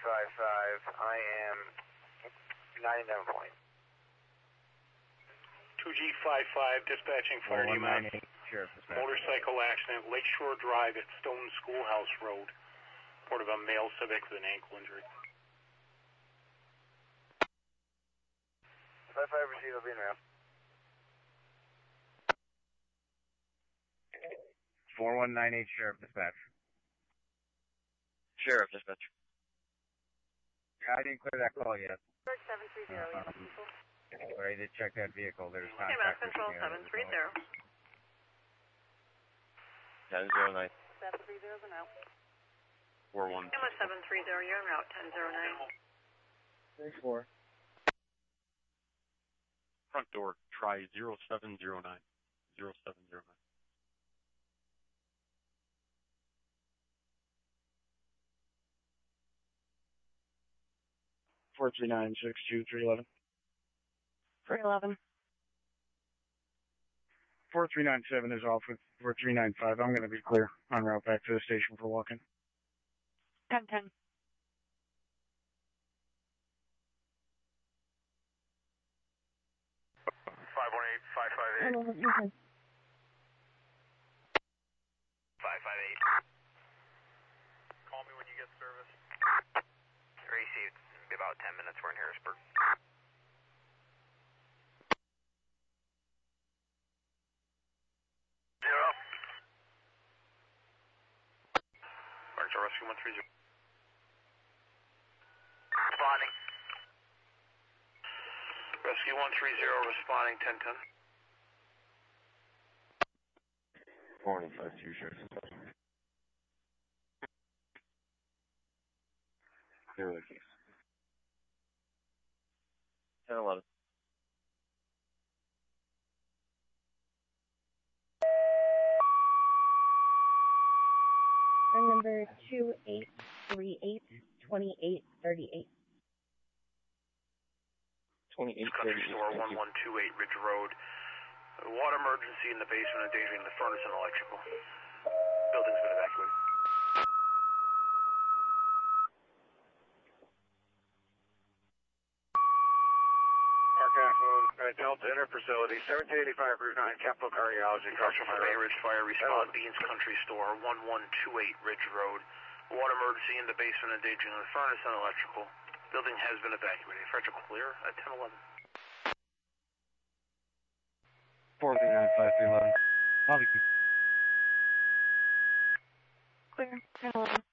I am 99 point. 2G55, dispatching fire EMS. Motorcycle accident, Lakeshore Drive at Stone Schoolhouse Road. Report of a male Civic with an ankle injury. 55 receive, I'll be in route. 4198 Sheriff Dispatch. Sheriff Dispatch. I didn't clear that call yet. 730, Ready to check that vehicle. There's okay, Mass Control 730. 1009. 730 is an out. 41. MS 730, you're en route 1009. 34. Front door, try 0709. 0709. Four 3962 311. 4397 is off with 4395. I'm going to be clear en route back to the station for walk-in. 1010. $518-558. 558. Call me when you get service. Received. Be about 10 minutes. We're in Harrisburg. Rescue 130. Responding. Rescue 130 responding 1010. Morning, 52 Sheriff. Clear the case. 1011. And number 2838 2838. 2838. Country Store 1128 Ridge Road. Water emergency in the basement, endangering the furnace and electrical. Building's been evacuated. Delta Inter Facility, 1785 Route 9, Capital Cardiology. Commercial from Bay Ridge Fire, respond Beans Country Store, 1128 Ridge Road. Water emergency in the basement, endangering the furnace and electrical. Building has been evacuated. Frederick clear at 1011. 4395 I'll be Clear, 1011.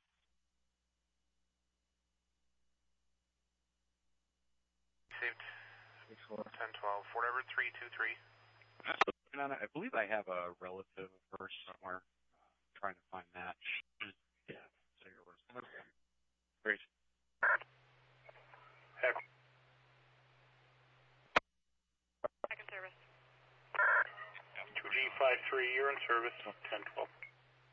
Received 1012. Fort Edward 323. I believe I have a relative of hers somewhere. Trying to find that. Yeah. So you're worse. Great. Heck. Second service. 2G53, you're in service 1012.